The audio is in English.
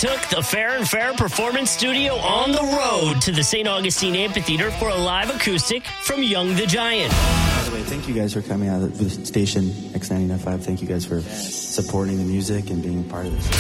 took the Fair and Fair Performance Studio on the road to the St. Augustine Amphitheater for a live acoustic from Young the Giant. By the way, thank you guys for coming out of the station X99.5. Thank you guys for supporting the music and being a part of this.